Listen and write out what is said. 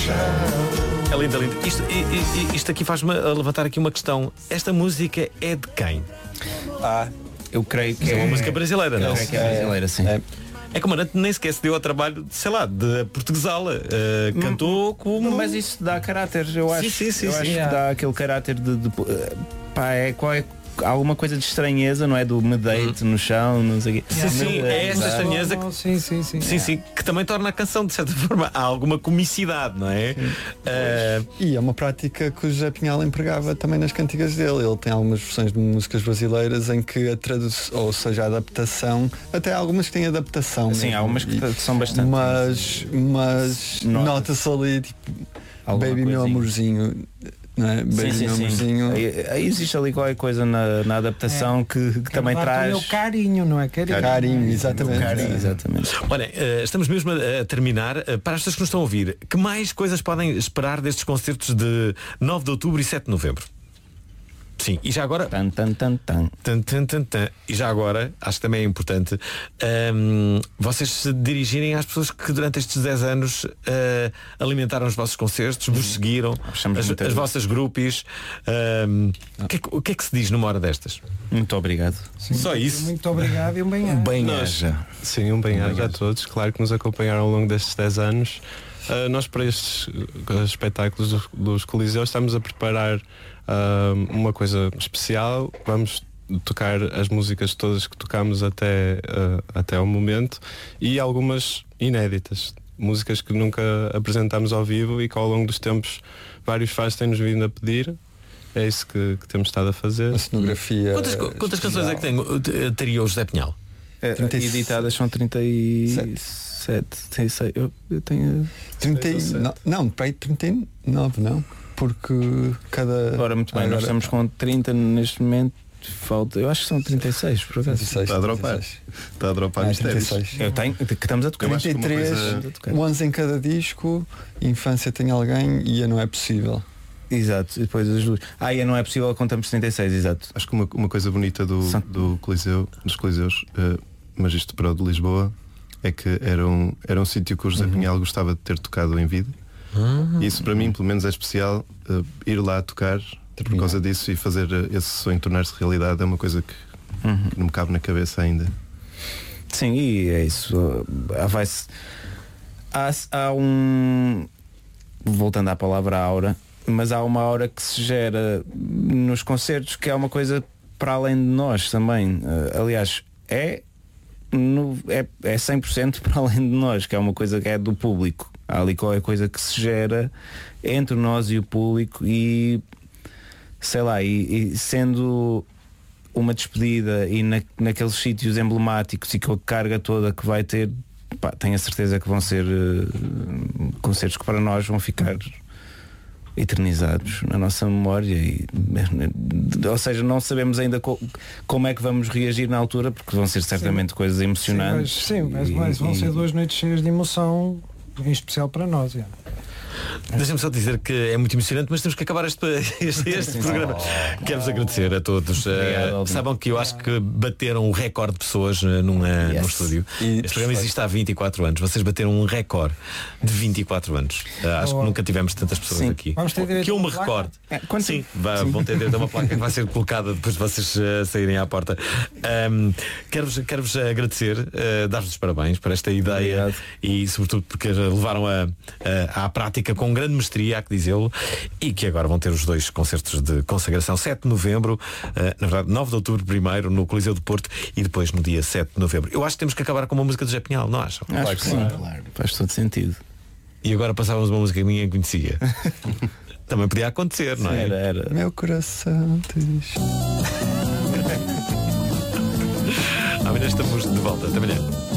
É lindo, é lindo. Isto aqui faz-me levantar aqui uma questão. Esta música é de quem? Eu creio que é uma música brasileira, não? Eu creio que é brasileira, sim. É que o Amarante nem sequer se deu ao trabalho, sei lá, de portuguesá-la. Cantou como... Mas isso dá caráter, eu acho. Sim, eu acho que dá aquele caráter de pá, alguma coisa de estranheza, não é? Do medate no chão, não sei o quê. Sim, é esta estranheza Sim, que também torna a canção, de certa forma, há alguma comicidade, não é? E é uma prática que o José Pinhal empregava também nas cantigas dele. Ele tem algumas versões de músicas brasileiras em que a tradução, ou seja, a adaptação, até algumas que têm adaptação. Sim, mesmo, há algumas que são bastante. Mas nota-se ali, tipo, baby, meu amorzinho. Não é? Sim. Aí existe ali qualquer coisa na adaptação que também traz o carinho, não é? Carinho, exatamente. Exatamente. Olha, estamos mesmo a terminar. Para as pessoas que nos estão a ouvir, que mais coisas podem esperar destes concertos de 9 de outubro e 7 de novembro? Sim, e já agora E já agora, acho que também é importante vocês se dirigirem às pessoas que durante estes 10 anos alimentaram os vossos concertos, vos seguiram, as vossas groupies. O que é que se diz numa hora destas? Muito obrigado. Sim, só isso. Muito obrigado e um bem-aja. Bem-aja. Sim, um bem-aja a todos, claro, que nos acompanharam ao longo destes 10 anos. Nós, para estes espetáculos dos Coliseus, estamos a preparar uma coisa especial. Vamos tocar as músicas todas que tocámos até ao momento e algumas inéditas, músicas que nunca apresentámos ao vivo e que ao longo dos tempos vários fãs têm-nos vindo a pedir. É isso que temos estado a fazer. A cenografia. Quantas canções é que teria o José Pinhal? Editadas são 37, 36. Eu tenho 39, não? Porque cada... Ora, muito bem, nós estamos com 30 neste momento. Falta, eu acho que são 36, por acaso. 36, está a dropar. Está a dropar mistérios. Eu tenho, que estamos a tocar. 33, 11 em cada disco. Infância tem alguém e não é possível. Exato, e depois as duas. E não é possível, contamos 36, exato. Acho que uma coisa bonita do Coliseu, dos Coliseus, mas isto para o de Lisboa, é que era um sítio que o José Pinhal gostava de ter tocado em vida. E isso para mim, pelo menos, é especial. Ir lá tocar por causa disso e fazer esse sonho tornar-se realidade é uma coisa que não me cabe na cabeça ainda. Sim, e é isso. Há um. Voltando à palavra aura, mas há uma aura que se gera nos concertos que é uma coisa para além de nós também. Aliás, é 100% para além de nós, que é uma coisa que é do público. Há ali qualquer coisa que se gera entre nós e o público e sei lá, e sendo uma despedida e naqueles sítios emblemáticos e com a carga toda que vai ter, tenho a certeza que vão ser concertos que para nós vão ficar eternizados na nossa memória ou seja, não sabemos ainda como é que vamos reagir na altura, porque vão ser certamente coisas emocionantes. Mas vão ser 2 noites cheias de emoção, em especial para nós. Deixa-me só dizer que é muito emocionante, mas temos que acabar este programa. Quero-vos agradecer a todos. Saibam que eu acho que bateram um recorde de pessoas num estúdio. Este programa existe há 24 anos. Vocês bateram um recorde de 24 anos. Acho que nunca tivemos tantas pessoas aqui. Que eu me recorde. Sim, vão ter direito a uma placa que vai ser colocada depois de vocês saírem à porta. Quero-vos agradecer, dar-vos os parabéns por esta ideia e sobretudo porque levaram à prática com grande mestria, há que dizê-lo, e que agora vão ter os 2 concertos de consagração, 7 de novembro, na verdade 9 de outubro primeiro no Coliseu do Porto e depois no dia 7 de novembro. Eu acho que temos que acabar com uma música do José Pinhal, não acham? Acho que sim, claro. Faz todo sentido. E agora passávamos uma música que ninguém conhecia. Também podia acontecer, não é? Era. Meu coração te diz. Amanhã estamos de volta. Até amanhã.